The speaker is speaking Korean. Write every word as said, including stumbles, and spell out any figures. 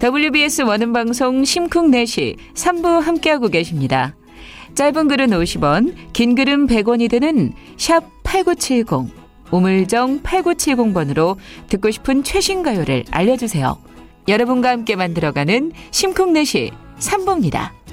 더블유비에스 원음방송 심쿵 내시 삼 부 함께하고 계십니다. 짧은 글은 오십 원, 긴 글은 백 원이 되는 샵 팔구칠공, 우물정 팔구칠공 번으로 듣고 싶은 최신 가요를 알려주세요. 여러분과 함께 만들어가는 심쿵 내시 삼 부입니다.